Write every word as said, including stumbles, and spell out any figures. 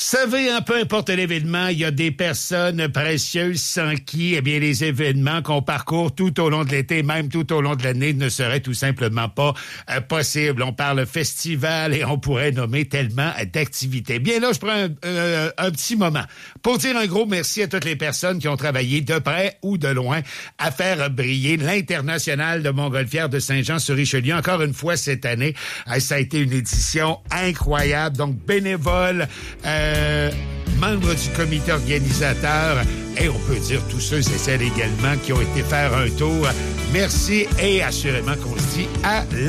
Savez, hein, peu importe l'événement, il y a des personnes précieuses sans qui, eh bien, les événements qu'on parcourt tout au long de l'été, même tout au long de l'année, ne seraient tout simplement pas euh, possibles. On parle festival et on pourrait nommer tellement d'activités. Bien là, je prends un, euh, un petit moment pour dire un gros merci à toutes les personnes qui ont travaillé de près ou de loin à faire briller l'International de Montgolfière de Saint-Jean-sur-Richelieu. Encore une fois cette année, euh, ça a été une édition incroyable. Donc, bénévoles, euh, membres du comité organisateur et on peut dire tous ceux et celles également qui ont été faire un tour. Merci et assurément qu'on se dit à la